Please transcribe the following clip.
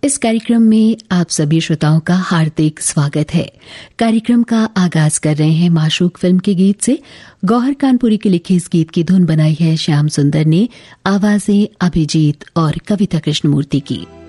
इस कार्यक्रम में आप सभी श्रोताओं का हार्दिक स्वागत है। कार्यक्रम का आगाज कर रहे हैं माशूक फिल्म के गीत से। गौहर कानपुरी के लिखे इस गीत की धुन बनाई है श्याम सुंदर ने, आवाजें अभिजीत और कविता कृष्णमूर्ति की।